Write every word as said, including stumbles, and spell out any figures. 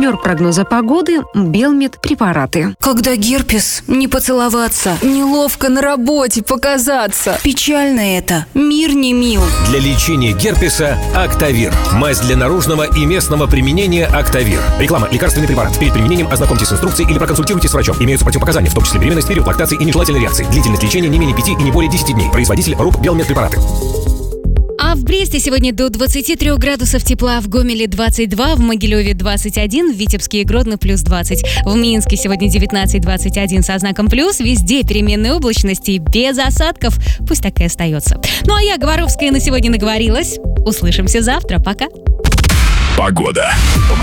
Обзор прогноза погоды, Белмед препараты. Когда герпес, не поцеловаться, неловко на работе показаться. Печально это, мир не мил. Для лечения герпеса Актавир. Мазь для наружного и местного применения Актавир. Реклама. Лекарственный препарат. Перед применением ознакомьтесь с инструкцией или проконсультируйтесь с врачом. Имеются противопоказания, в том числе беременность, период лактации и нежелательные реакции. Длительность лечения не менее пяти и не более десяти дней. Производитель РУП Белмед препараты. А в Бресте сегодня до двадцати трёх градусов тепла, в Гомеле двадцать два, в Могилеве двадцать один, в Витебске и Гродно плюс двадцать. В Минске сегодня девятнадцать двадцать один со знаком плюс, везде переменная облачность и без осадков. Пусть так и остается. Ну а я, Говоровская, на сегодня наговорилась. Услышимся завтра. Пока. Погода.